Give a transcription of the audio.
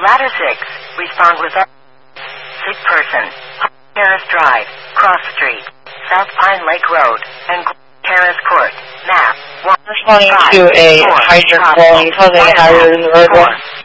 Ladder 6, respond with sick person, Terrace Drive, Cross Street, South Pine Lake Road, and Terrace Court, map 1. Responding to a hydrant blowing, causing a hazard in the roadway.